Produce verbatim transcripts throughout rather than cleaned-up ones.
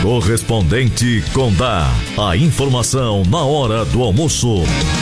Correspondente Condá. A informação na hora do almoço.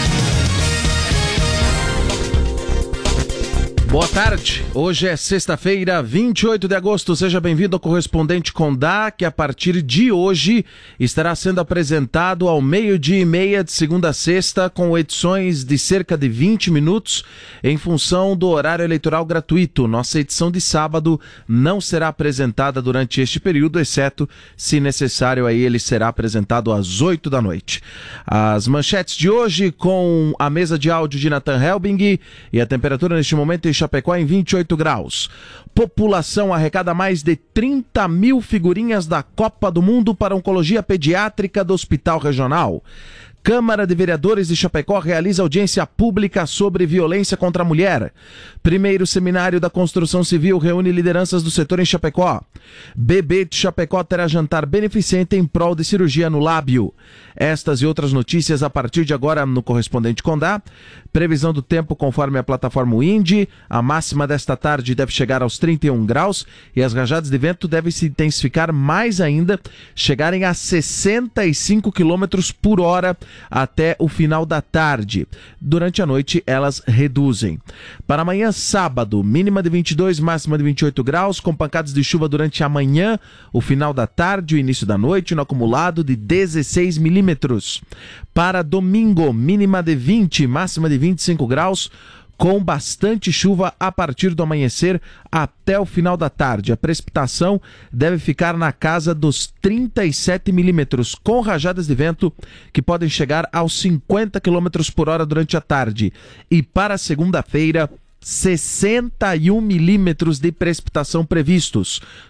Boa tarde, hoje é sexta-feira, vinte e oito de agosto, seja bem-vindo ao Correspondente Condá, que a partir de hoje estará sendo apresentado ao meio-dia e meia de segunda a sexta, com edições de cerca de vinte minutos, em função do horário eleitoral gratuito. Nossa edição de sábado não será apresentada durante este período, exceto, se necessário, aí ele será apresentado às oito da noite. As manchetes de hoje com a mesa de áudio de Nathan Helbing e a temperatura neste momento em Chapecó em vinte e oito graus. População arrecada mais de trinta mil figurinhas da Copa do Mundo para Oncologia Pediátrica do Hospital Regional. Câmara de Vereadores de Chapecó realiza audiência pública sobre violência contra a mulher. Primeiro Seminário da Construção Civil reúne lideranças do setor em Chapecó. Bebê de Chapecó terá jantar beneficente em prol de cirurgia no lábio. Estas e outras notícias a partir de agora no Correspondente Condá. Previsão do tempo conforme a plataforma Windy. A máxima desta tarde deve chegar aos trinta e um graus e as rajadas de vento devem se intensificar mais ainda, chegarem a sessenta e cinco quilômetros por hora até o final da tarde. Durante a noite elas reduzem. Para amanhã, sábado, mínima de vinte e dois, máxima de vinte e oito graus, com pancadas de chuva durante a manhã, o final da tarde e o início da noite, no acumulado de dezesseis milímetros. Para domingo, mínima de vinte, máxima de vinte e cinco graus, com bastante chuva a partir do amanhecer até o final da tarde. A precipitação deve ficar na casa dos trinta e sete milímetros, com rajadas de vento que podem chegar aos cinquenta quilômetros por hora durante a tarde. E para segunda-feira, sessenta e um milímetros de precipitação previstos.